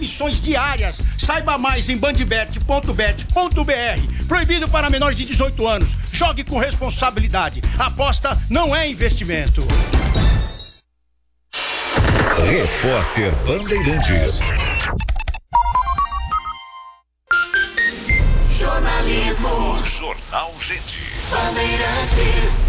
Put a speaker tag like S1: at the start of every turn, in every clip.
S1: transmissões diárias. Saiba mais em bandbet.bet.br. Proibido para menores de 18 anos. Jogue com responsabilidade. Aposta não é investimento.
S2: Repórter Bandeirantes.
S3: Jornalismo.
S2: Jornal Gente.
S3: Bandeirantes.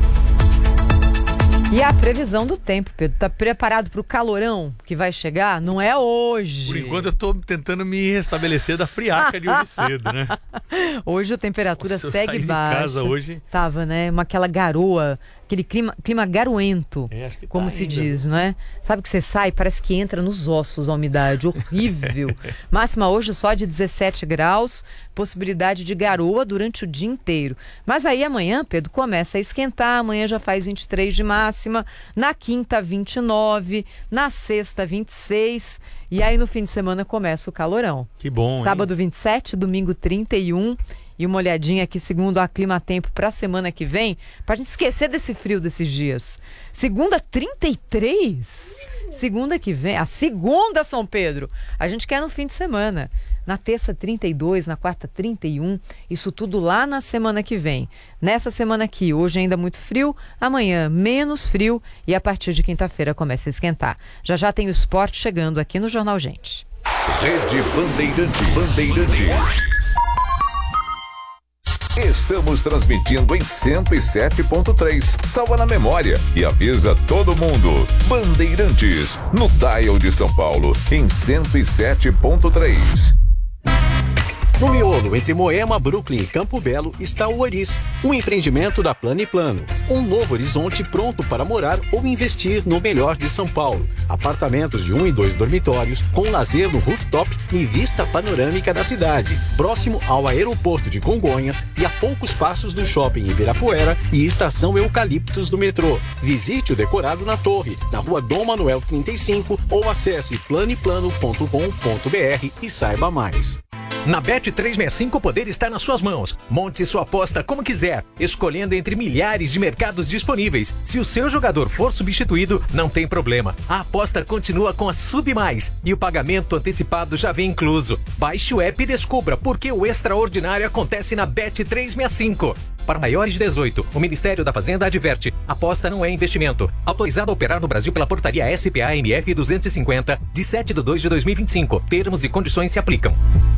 S4: E a previsão do tempo, Pedro? Tá preparado para o calorão que vai chegar? Não é hoje.
S5: Por enquanto eu tô tentando me restabelecer da friaca de hoje cedo, né?
S4: Hoje a temperatura
S5: Nossa,
S4: segue
S5: eu saí de
S4: baixa.
S5: casa hoje.
S4: Tava, né? Aquela garoa, aquele clima garoento,
S5: Acho que tá
S4: como se
S5: ainda.
S4: diz, não é? Sabe que você sai, parece que entra nos ossos a umidade, horrível. Máxima hoje só de 17 graus, possibilidade de garoa durante o dia inteiro. Mas aí amanhã, Pedro, começa a esquentar, amanhã já faz 23 de máxima, na quinta 29, na sexta 26, e aí no fim de semana começa o calorão.
S5: Que bom,
S4: Sábado 27, domingo 31. E uma olhadinha aqui, segundo a Climatempo, para a semana que vem, para a gente esquecer desse frio desses dias. Segunda, 33? Segunda que vem, a segunda, São Pedro, a gente quer no fim de semana. Na terça, 32, na quarta, 31, isso tudo lá na semana que vem. Nessa semana aqui, hoje ainda muito frio, amanhã menos frio e a partir de quinta-feira começa a esquentar. Já já tem o esporte chegando aqui no Jornal Gente.
S2: Rede Bandeirantes. Estamos transmitindo em 107.3. Salva na memória e avisa todo mundo. Bandeirantes, no dial de São Paulo, em 107.3.
S6: No miolo, entre Moema, Brooklyn e Campo Belo, está o Oris, um empreendimento da Plano e Plano. Um novo horizonte pronto para morar ou investir no melhor de São Paulo. Apartamentos de 1 e 2 dormitórios, com lazer no rooftop e vista panorâmica da cidade. Próximo ao aeroporto de Congonhas e a poucos passos do shopping Ibirapuera e estação Eucaliptos do metrô. Visite o decorado na torre, na rua Dom Manuel 35 ou acesse planeplano.com.br e saiba mais.
S7: Na Bet365 o poder está nas suas mãos. Monte sua aposta como quiser, escolhendo entre milhares de mercados disponíveis. Se o seu jogador for substituído, não tem problema. A aposta continua com a Sub Mais e o pagamento antecipado já vem incluso. Baixe o app e descubra por que o extraordinário acontece na Bet365. Para maiores de 18, o Ministério da Fazenda adverte: aposta não é investimento. Autorizado a operar no Brasil pela portaria SPA-MF 250, de 7/2/2025. Termos e condições se aplicam.